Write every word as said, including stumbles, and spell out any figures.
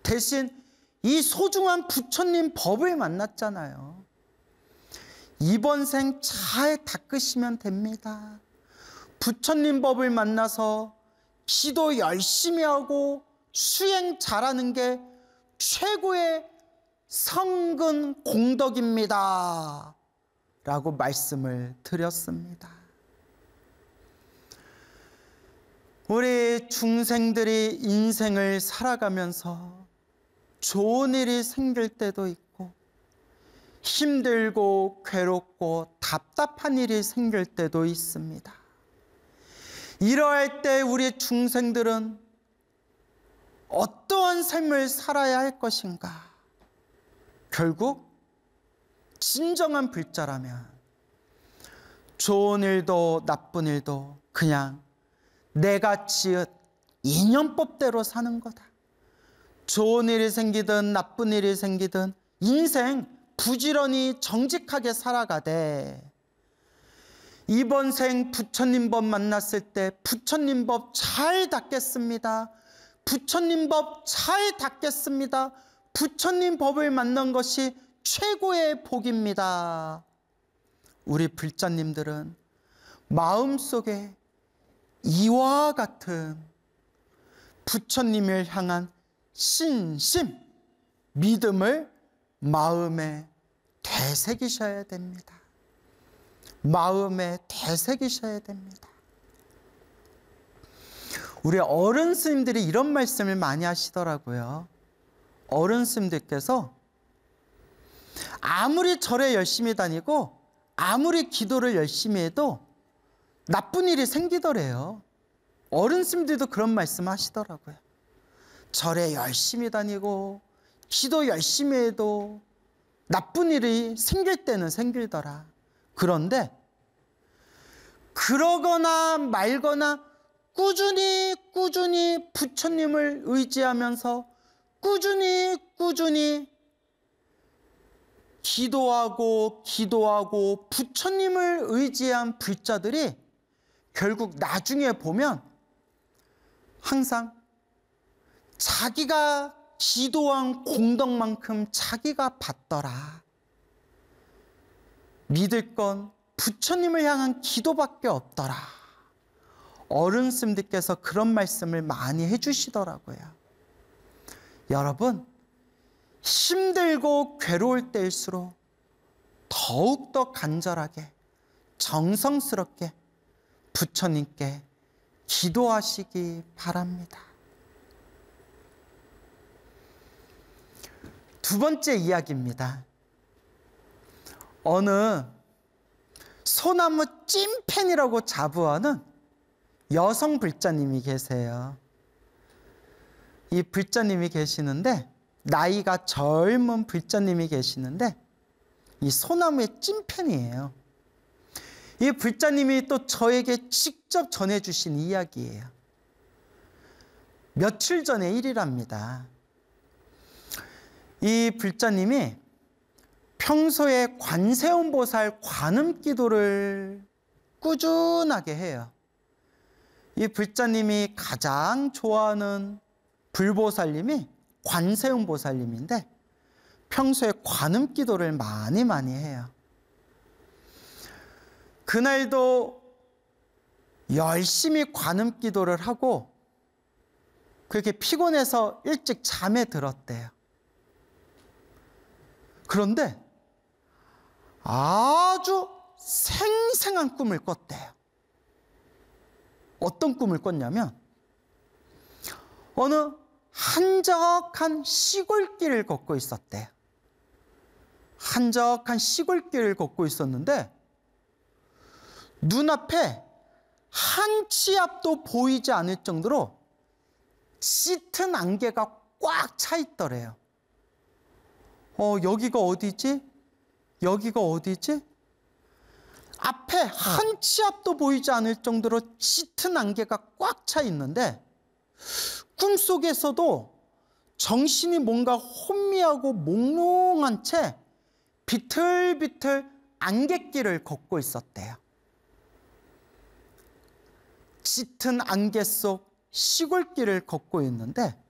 대신 이 소중한 부처님 법을 만났잖아요. 이번 생 잘 닦으시면 됩니다. 부처님 법을 만나서 기도 열심히 하고 수행 잘하는 게 최고의 성근 공덕입니다. 라고 말씀을 드렸습니다. 우리 중생들이 인생을 살아가면서 좋은 일이 생길 때도 있고 힘들고 괴롭고 답답한 일이 생길 때도 있습니다. 이러할 때 우리 중생들은 어떠한 삶을 살아야 할 것인가? 결국 진정한 불자라면 좋은 일도 나쁜 일도 그냥 내가 지은 인연법대로 사는 거다. 좋은 일이 생기든 나쁜 일이 생기든 인생 부지런히 정직하게 살아가되 이번 생 부처님 법 만났을 때 부처님 법 잘 닦겠습니다. 부처님 법 잘 닦겠습니다. 부처님 법을 만난 것이 최고의 복입니다. 우리 불자님들은 마음속에 이와 같은 부처님을 향한 신심, 믿음을 마음에 되새기셔야 됩니다. 마음에 되새기셔야 됩니다. 우리 어른 스님들이 이런 말씀을 많이 하시더라고요. 어른 스님들께서 아무리 절에 열심히 다니고 아무리 기도를 열심히 해도 나쁜 일이 생기더래요. 어른 스님들도 그런 말씀 하시더라고요. 절에 열심히 다니고 기도 열심히 해도 나쁜 일이 생길 때는 생기더라. 그런데 그러거나 말거나 꾸준히 꾸준히 부처님을 의지하면서 꾸준히 꾸준히 기도하고 기도하고 부처님을 의지한 불자들이 결국 나중에 보면 항상 자기가 기도한 공덕만큼 자기가 받더라. 믿을 건 부처님을 향한 기도밖에 없더라. 어른 스님들께서 그런 말씀을 많이 해주시더라고요. 여러분, 힘들고 괴로울 때일수록 더욱더 간절하게 정성스럽게 부처님께 기도하시기 바랍니다. 두 번째 이야기입니다. 어느 소나무 찐팬이라고 자부하는 여성 불자님이 계세요. 이 불자님이 계시는데 나이가 젊은 불자님이 계시는데 이 소나무의 찐팬이에요. 이 불자님이 또 저에게 직접 전해주신 이야기예요. 며칠 전의 일이랍니다. 이 불자님이 평소에 관세음보살 관음기도를 꾸준하게 해요. 이 불자님이 가장 좋아하는 불보살님이 관세음보살님인데 평소에 관음기도를 많이 많이 해요. 그날도 열심히 관음기도를 하고 그렇게 피곤해서 일찍 잠에 들었대요. 그런데 아주 생생한 꿈을 꿨대요. 어떤 꿈을 꿨냐면 어느 한적한 시골길을 걷고 있었대요. 한적한 시골길을 걷고 있었는데 눈앞에 한 치 앞도 보이지 않을 정도로 짙은 안개가 꽉 차 있더래요. 어, 여기가 어디지? 여기가 어디지? 앞에 한 치 앞도 보이지 않을 정도로 짙은 안개가 꽉 차 있는데 꿈속에서도 정신이 뭔가 혼미하고 몽롱한 채 비틀비틀 안갯길을 걷고 있었대요. 짙은 안개 속 시골길을 걷고 있는데